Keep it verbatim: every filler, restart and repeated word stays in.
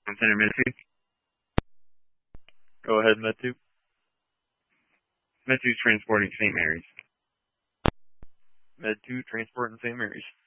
Center Med two. Go ahead, Med two. Med two transporting Saint Mary's. Med two transporting Saint Mary's.